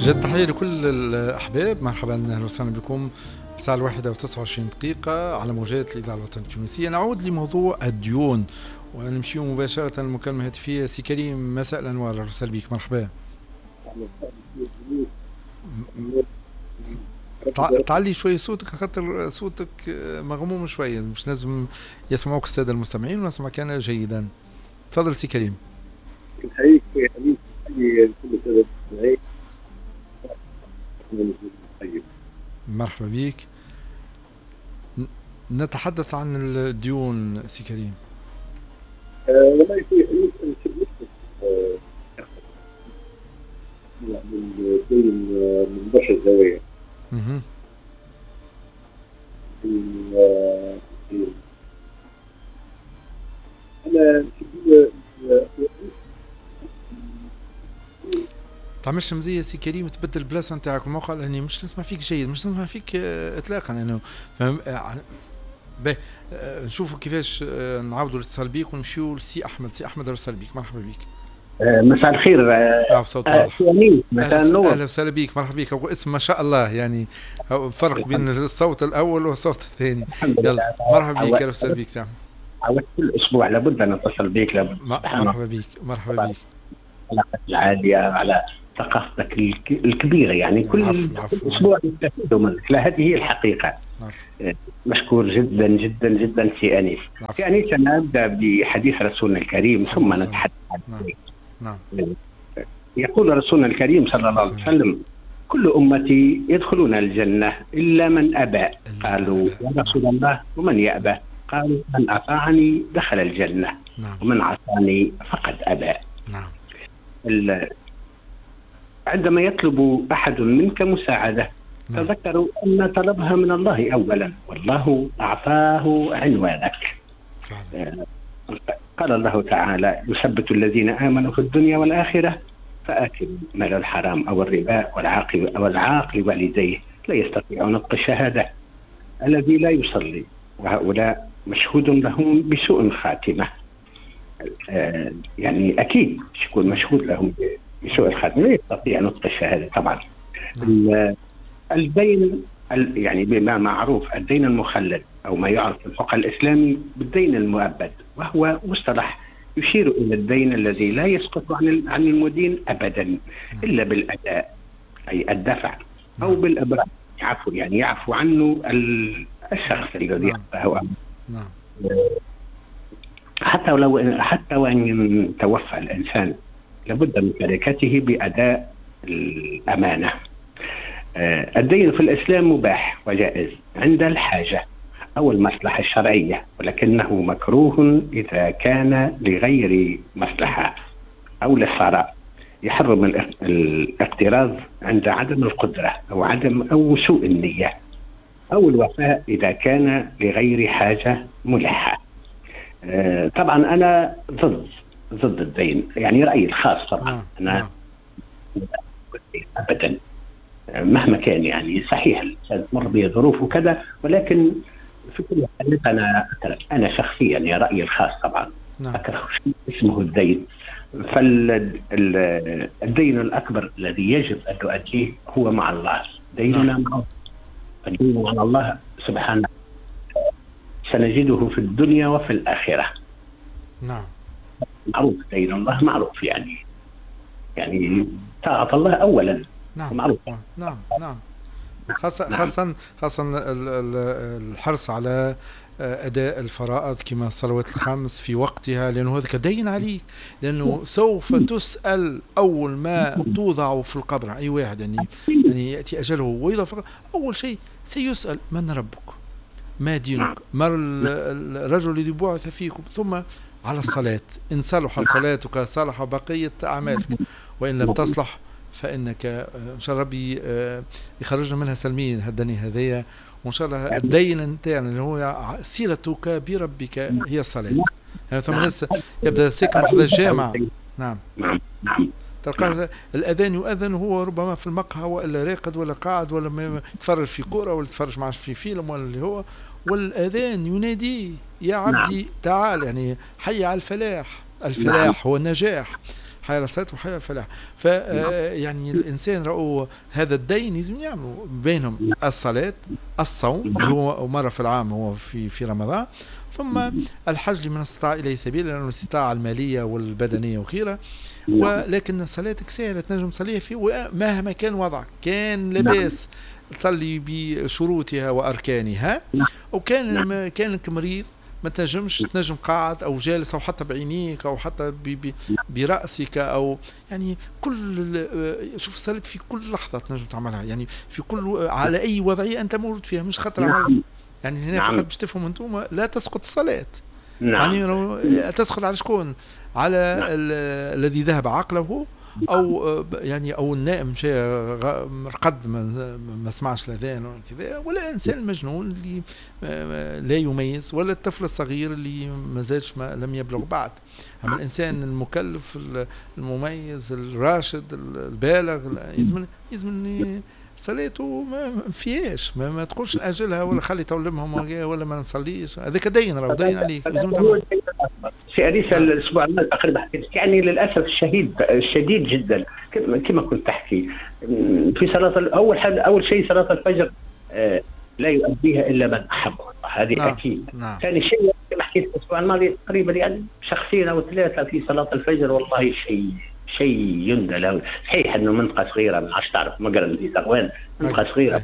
جد تحية لكل الأحباب، مرحبا أهلا وسهلا بكم. الساعة 1:29 على موجات الإذاعة الوطنية التونسية. نعود لموضوع الديون ونمشي مباشرة المكالمة هاتفية. سي كريم، مساء الأنوار، أهلا بك، مرحبا. تعلي شوية صوتك خاطر صوتك مغموم شوية، مش لازم يسمعوك السادة المستمعين ونسمعك أنا جيدا. تفضل سي كريم. نحييك يا حبيبي، نحيي كل السادة المستمعين. مرحبا بك. نتحدث عن الديون سي كريم. والله في نكتب من الدين من برشا زوايا. أنا تعملش مزية سي كريم تبدل البلاصة نتاعك الموقع، لأني مش نسمع فيك جيد، مش نسمع فيك إطلاقا. أنا فهم باهي. نشوفوا كيفاش نعاودوا الاتصال بيك ونمشيو لسي أحمد. سي أحمد اتصل بيك، مرحبا بك. مساء الخير. صوت واضح. مساء النور. أهلا وسهلا بك، مرحبا بك. هو اسم ما شاء الله، يعني فرق بين الصوت الأول والصوت الثاني. يلا مرحبا بك، أهلا وسهلا بك. سامع عودت كل أسبوع لابد أن أتصل بك. مرحبا بك، مرحبا بك. علاقتك العالية على ثقافتك الكبيرة، يعني كل أسبوع نستفيد منك. لا، هذه هي الحقيقة. مشكور جدا جدا جدا سي أنيس. سي أنيس، أنا أبدأ بحديث رسولنا الكريم ثم نتحدث عن نعم. يقول رسولنا الكريم صلى الله عليه وسلم: كل أمتي يدخلون الجنة إلا من أبى. قالوا يا رسول الله ومن يأبى؟ قالوا من أطاعني دخل الجنة. ومن عصاني فقد أبى. عندما يطلب أحد منك مساعدة تذكروا أن طلبها من الله أولا، والله أعطاه عنوانك. قال الله تعالى: يثبت الذين آمنوا في الدنيا والآخرة فآكلوا مال الحرام أو الربا والعاقل والديه لا يستطيعون نطق الشهادة. الذي لا يصلي وهؤلاء مشهود لهم بسوء خاتمة. يعني أكيد يكون مشهود لهم بسوء الخاتمة، لا يستطيع نطق الشهادة طبعا. الدين يعني بما معروف الدين المخلد أو ما يعرف في الفقه الإسلامي بالدين المؤبد، وهو مصطلح يشير إلى الدين الذي لا يسقط عن المدين أبدا إلا بالأداء، أي الدفع، أو بالإبراء، يعني يعفو عنه الشخص الذي يعفو عنه. حتى وإن توفى الإنسان لابد من تركته بأداء الأمانة. الدين في الإسلام مباح وجائز عند الحاجة أو المصلحة الشرعية، ولكنه مكروه إذا كان لغير مصلحة أو للثراء. يحرم الاقتراض عند عدم القدرة أو سوء النية، أو الوفاء إذا كان لغير حاجة ملحة. طبعا أنا ضد الدين، يعني رأيي الخاص طبعا. أنا أبدا مهما كان، يعني صحيح الإنسان تمر به ظروف وكذا، ولكن في كل حالة أنا شخصيا يا رأيي الخاص طبعا أكره شيء اسمه الدين. فالدين الأكبر الذي يجب أن نؤديه هو مع الله. ديننا مع الدين مع الله سبحانه سنجده في الدنيا وفي الآخرة. معروف دين الله معروف، يعني طاعة الله أولا. معروف. نعم. خاصة الحرص على أداء الفرائض كما الصلوات الخمس في وقتها، لأنه هذا دين عليك، لأنه سوف تسأل أول ما توضع في القبر. أي واحد يعني يأتي أجله ويضع أول شيء سيسأل: من ربك؟ ما دينك؟ ما الرجل الذي بعث فيكم؟ ثم على الصلاة، إن صلحت صلاتك صلح بقية أعمالك، وإن لم تصلح فإنك إن شاء الله ربي يخرجنا منها سلمين هدني هذية. وإن شاء الله الدين نتاعنا اللي هو صلتك بربك هي الصلاة. يعني ثم ناس يبدأ ساكن بحذا الجامع. نعم. تلقى الأذان يؤذن وهو ربما في المقهى، ولا راقد ولا قاعد ولا يتفرج في كورة ولا يتفرج معه في فيلم ولا اللي هو، والأذان ينادي: يا عبدي تعال، يعني حي على الفلاح. الفلاح هو النجاح. حي على الصلاة وحي على الفلاح. فيعني الإنسان رأوا هذا الدين لازم يعملوا بينهم الصلاة، الصوم اللي هو مرة في العام هو في رمضان، ثم الحج لمن استطاع إليه سبيل، لأنه الاستطاعة المالية والبدنية وغيرها. ولكن صلاتك سهلة تنجم تصليها في مهما كان وضعك، كان لباس تصلي بشروطها وأركانها، وكان كانك مريض ما تنجم قاعد أو جالس أو حتى بعينيك أو حتى برأسك، أو يعني كل شوف الصلاة في كل لحظة تنجم تعملها، يعني في كل على أي وضعية أنت موجود فيها، مش خاطر عمل يعني هنا فقط باش تفهموا أنتم لا تسقط الصلاة. يعني تسقط على شكون؟ على الذي ذهب عقله، او يعني او النائم شيء قد ما سمعش الاذان ولا كذا، ولا الانسان المجنون اللي لا يميز، ولا الطفل الصغير اللي ما زالش لم يبلغ بعد. اما الانسان المكلف المميز الراشد البالغ يزمن صلاته ما فيهاش، ما تقولش نأجلها ولا خلي تولمهم ولا ما نصليش، هذاك دين راهو دين عليك لازم تعمل. سي أنيسة الأسبوع الماضي تقريبا حكيت يعني للأسف الشديد جدا كما كنت تحكي في صلاة أول شيء صلاة الفجر لا يؤديها إلا من أحب، هذه أكيد. ثاني شيء كما حكيت الأسبوع الماضي تقريبا يعني شخصين أو ثلاثة في صلاة الفجر، والله شيء يندى له. صحيح انه منطقه صغيره ما عادش تعرف مقرن اللي تغوان منطقه صغيره،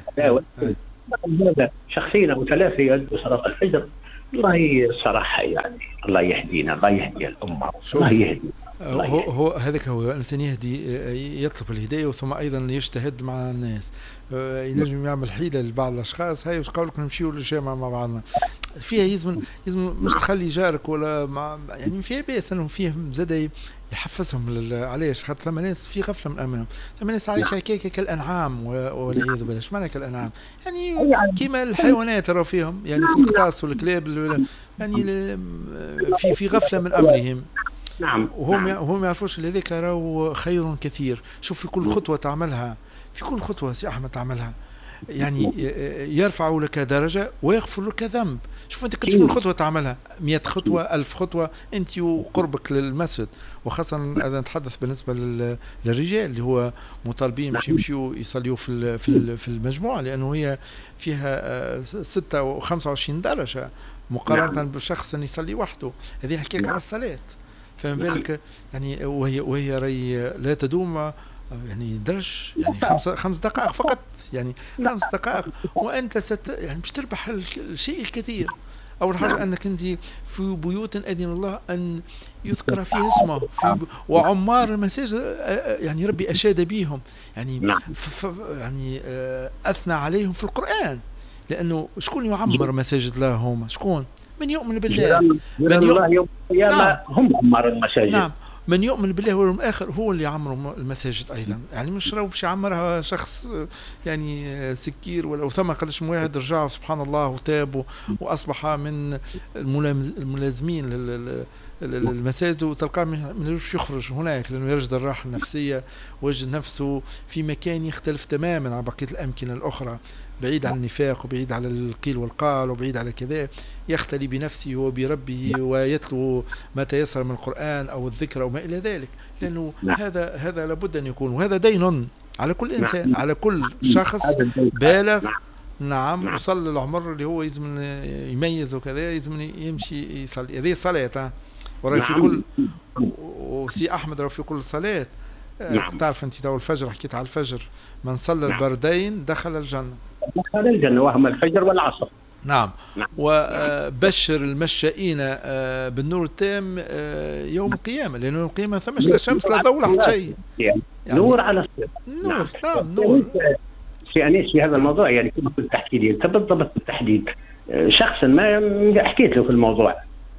هذا شخصين او ثلاثه يؤدوا صلاه الفجر. الله الصراحه يعني الله يهدينا، الله يهدي الامه، الله يهدي. هو هذاك هو الانسان يهدي، يطلب الهدايه ثم ايضا يجتهد مع الناس. ينجم يعمل حيله لبعض الاشخاص، هاي واش قالوا لكم نمشيو للجامعه مع بعضنا فيها، يزمن مش تخلي جارك ولا مع يعني فيها بأس انه فيه زاد يحفزهم علاش خاطر ثم ناس في غفله من امنهم، ثم ناس عايشه هكاك كالانعام والعياذ بالله. ايش معنى كالانعام؟ يعني كيما الحيوانات راه فيهم يعني في القطاس والكلاب يعني في غفله من امرهم. نعم. وهم ما يعرفوش اللي هذاك راهو خير كثير. شوف في كل خطوه تعملها، في كل خطوه سي احمد تعملها يعني يرفع لك درجة ويغفر لك ذنب. شوف انت كل خطوة تعملها 100 خطوة 1000 خطوة انت وقربك للمسجد، وخاصة اذا نتحدث بالنسبة للرجال اللي هو مطالبين باش يمشيوا يصليوا في المجموعة، لانه هي فيها 26 درجة مقارنة بالشخص اللي يصلي وحده. هذه نحكيك على الصلاة، فما بالك يعني وهي لا تدوم يعني درج يعني 5 دقائق فقط، يعني 5 دقائق وانت يعني باش تربح الشيء الكثير. اول حاجه انك انت في بيوت اذن الله ان يذكر فيها اسمه، وعمار المساجد يعني ربي اشاد بهم، يعني يعني اثنى عليهم في القران، لانه شكون يعمر مساجد الله؟ هم شكون؟ من يؤمن بالله، من يوم القيامه هم عمار المساجد. نعم، من يؤمن بالله واليوم الآخر هو اللي يعمر المساجد أيضا، يعني مش راهو باش يعمرها شخص يعني سكير ولا ثم قداش واحد رجع سبحان الله وتاب وأصبح من الملازمين للمساجد، وتلقاه ما يخرج هناك لأنه يجد الراحة النفسية ويجد نفسه في مكان يختلف تماما عن بقية الأمكنة الأخرى، بعيد عن النفاق وبعيد على القيل والقال وبعيد على كذا، يختلي بنفسه وبربه ويتلو ما تيسر من القرآن أو الذكر أو ما إلى ذلك، لأنه هذا لابد أن يكون، وهذا دين على كل إنسان، على كل شخص بالغ. نعم، وصل العمر اللي هو يزمن يميز وكذا، يزمن يمشي يصلي. هذه الصلاة وراي في كل، وسي أحمد راه في كل صلاة. تعرف أنت تو الفجر، حكيت على الفجر، من صلى البردين دخل الجنة. دخل الجنة وهم الفجر والعصر. نعم. وبشر المشائين بالنور التام يوم القيامة، لأنه يوم القيامة ثمش لا شمس لا ضوء لا شيء، يعني نور على نور. نعم نور. في أنيس في هذا الموضوع يعني كما كنت تحكي لي أنت بالضبط بالتحديد، شخصا ما حكيت له في الموضوع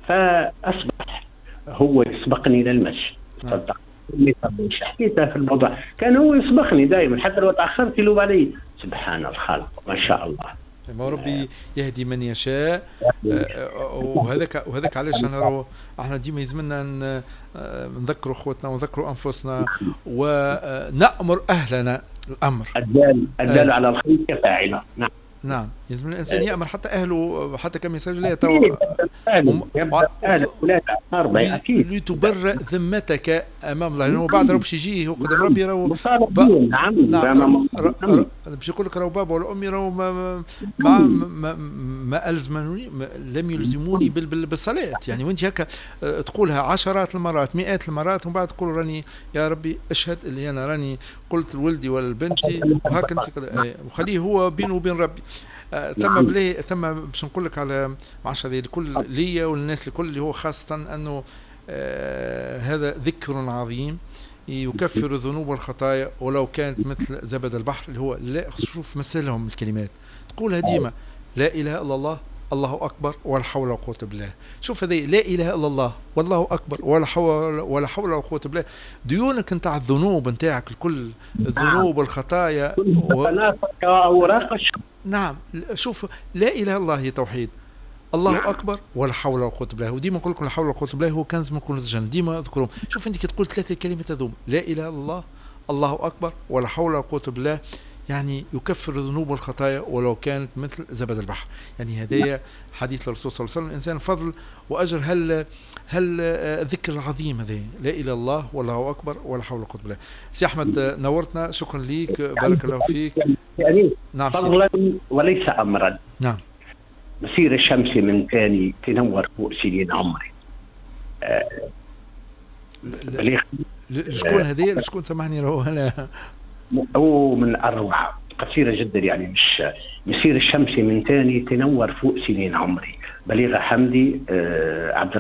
فأصبح هو يسبقني للمسجد. صدق حكيتها في الموضوع، كان هو يسبقني دائما حتى لو تأخرت يلوم علي. سبحان الخالق ما شاء الله. ما ربي يهدي من يشاء. وهذاك علاش احنا ديما يلزمنا نذكروا اخوتنا ونذكروا انفسنا ونأمر اهلنا الامر. الدال على الخير كفاعله. نعم لازم الانسان يامر حتى اهله، حتى كم يسجل لا تو لتبرئ ذمتك امام الله، لانه بعد راه باش يجي هو قدام ربي راهو نعم باش يقول لك راهو بابا ولا امي راهو ما الزموني، لم يلزموني بالصلاه. يعني وانت هكا تقولها عشرات المرات مئات المرات ومن بعد تقول راني يا ربي اشهد اللي انا راني قلت لولدي ولا لبنتي وهكا انت وخليه هو بينه وبين ربي. ثم بليه ثم باش نقول لك على معش هذه الكل ليا والناس الكل اللي هو خاصة انه هذا ذكر عظيم يكفر الذنوب والخطايا ولو كانت مثل زبد البحر، اللي هو لا شوف مثلهم الكلمات تقولها ديما لا اله الا الله الله اكبر ولا حول ولا قوه بالله. شوف هذه لا اله الا الله والله اكبر ولا حول ولا قوه بالله، ديونك نتاع الذنوب نتاعك الكل، الذنوب والخطايا نعم. شوف لا اله الا الله هي توحيد، الله اكبر ولا حول ولا قوه بالله. وديما نقول لكم لا حول ولا قوه بالله هو كنز من كنوز الجنه، ديما اذكرهم. شوف انت كي تقول ثلاثه كلمات هذوما لا اله الا الله الله اكبر ولا حول ولا قوه بالله، يعني يكفر الذنوب والخطايا ولو كانت مثل زبد البحر. يعني هدايا حديث الرسول صلى الله عليه وسلم، الانسان فضل واجر هل الذكر العظيم هذا لا اله الا الله والله اكبر ولا حول ولا قوه بالله. سي احمد نورتنا، شكرا ليك، بارك الله فيك. نعم فضلا وليس امرا. نعم مسير الشمس من ثاني تنور فوق سنين عمري. شكون هذه؟ شكون سامحني راهو انا هو من اروع قصيره جدا، يعني مش مسير الشمس من ثاني تنور فوق سنين عمري. بليغ حمدي عبد